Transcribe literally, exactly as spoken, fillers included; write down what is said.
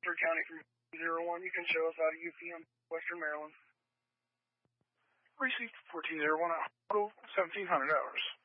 Rutherford County from zero one. You can show us out of U P M, Western Maryland. Received fourteen zero one, seventeen hundred hours.